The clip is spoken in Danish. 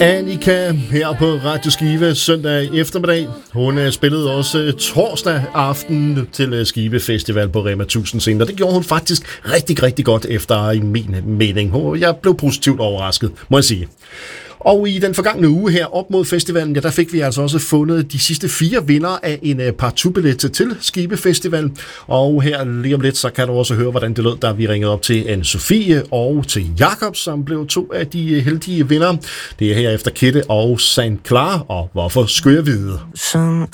Annika her på Radio Skive søndag eftermiddag. Hun spillede også torsdag aften til Skive Festival på Rema 1000 scenen, og det gjorde hun faktisk rigtig, rigtig godt efter min mening. Jeg blev positivt overrasket, må jeg sige. Og i den forgangne uge her op mod festivalen, ja, der fik vi altså også fundet de sidste 4 vinder af en partout-billet til Skive Festival. Og her lige om lidt, så kan du også høre, hvordan det lød, da vi ringede op til Anne-Sophie og til Jakob, som blev 2 af de heldige vinder. Det er her efter Kette og St. Clara, og hvorfor skulle jeg vide?